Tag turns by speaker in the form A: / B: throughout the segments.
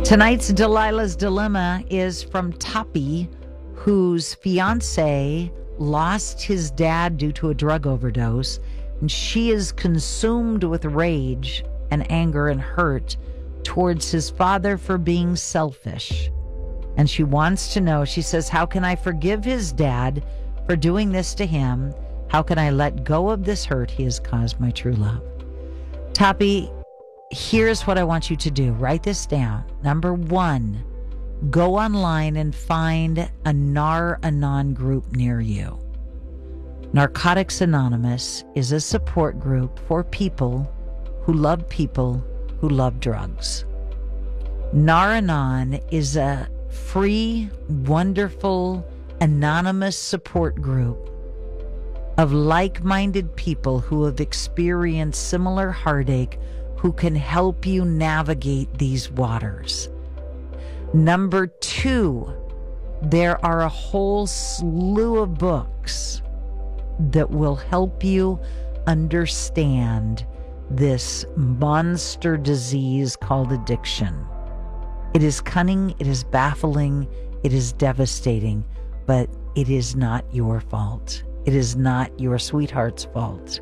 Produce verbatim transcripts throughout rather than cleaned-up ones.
A: Tonight's Delilah's Dilemma is from Toppy, whose fiance lost his dad due to a drug overdose, and she is consumed with rage and anger and hurt towards his father for being selfish. And she wants to know, she says, how can I forgive his dad for doing this to him? How can I let go of this hurt he has caused my true love? Toppy, here's what I want you to do. Write this down. Number one, go online and find a Nar-Anon group near you. Narcotics Anonymous is a support group for people who love people who love drugs. Nar-Anon is a free, wonderful, anonymous support group of like-minded people who have experienced similar heartache, who can help you navigate these waters. Number two, there are a whole slew of books that will help you understand this monster disease called addiction. It is cunning, it is baffling, it is devastating, but it is not your fault. It is not your sweetheart's fault.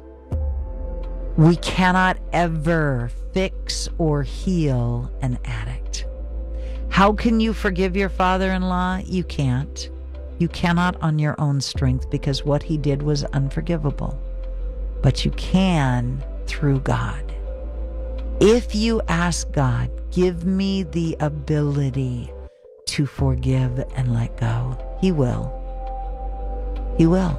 A: We cannot ever fix or heal an addict. How can you forgive your father-in-law? You can't. You cannot on your own strength, because what he did was unforgivable. But you can through God. If you ask God, give me the ability to forgive and let go, he will. He will.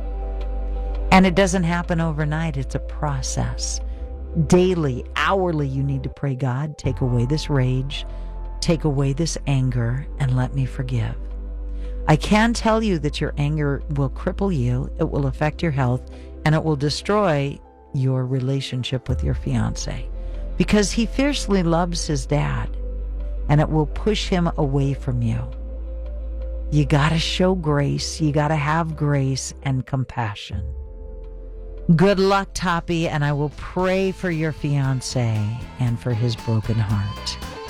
A: And it doesn't happen overnight. It's a process. Daily, hourly, you need to pray, God, take away this rage, take away this anger, and let me forgive. I can tell you that your anger will cripple you, it will affect your health, and it will destroy your relationship with your fiance, because he fiercely loves his dad, and it will push him away from you. You got to show grace. You got to have grace and compassion. Good luck, Toppy, and I will pray for your fiance and for his broken heart.